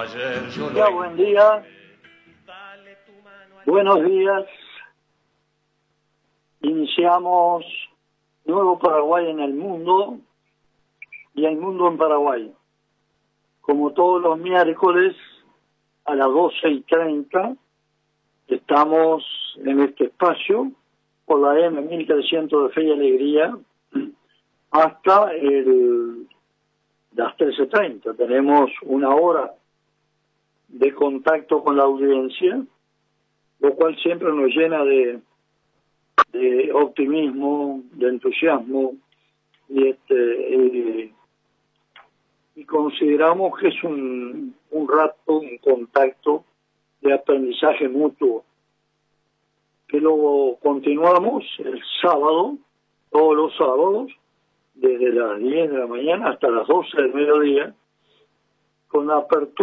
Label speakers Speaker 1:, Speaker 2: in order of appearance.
Speaker 1: Ya, buen día, buenos días. Iniciamos Nuevo Paraguay en el mundo y el mundo en Paraguay. Como todos los miércoles a las 12:30 estamos en este espacio por la M1300 de Fe y Alegría hasta las 13:30. Tenemos una hora de contacto con la audiencia, lo cual siempre nos llena de optimismo, de entusiasmo, y consideramos que es un rato, un contacto de aprendizaje mutuo, que luego continuamos el sábado, todos los sábados, desde las 10 de la mañana hasta las 12 del mediodía, con la apertura